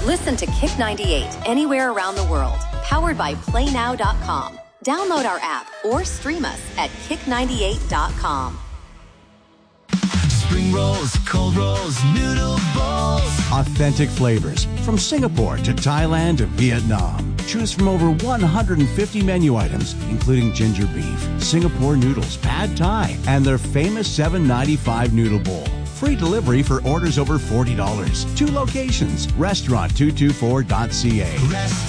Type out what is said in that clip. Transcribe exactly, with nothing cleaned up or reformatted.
Listen to Kick ninety-eight anywhere around the world. Powered by play now dot com. Download our app or stream us at kick ninety-eight dot com. Spring rolls, cold rolls, noodle bowls. Authentic flavors from Singapore to Thailand to Vietnam. Choose from over one hundred fifty menu items, including ginger beef, Singapore noodles, pad thai, and their famous seven ninety-five noodle bowl. Free delivery for orders over forty dollars. Two locations. Restaurant two twenty-four dot c a.